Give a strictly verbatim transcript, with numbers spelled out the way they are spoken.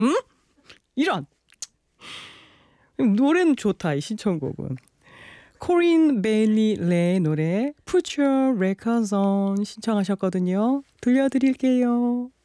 응? 이런. 노래는 좋다, 이 신청곡은. 코린 베일리 레의 노래 Put Your Records On 신청하셨거든요. 들려드릴게요.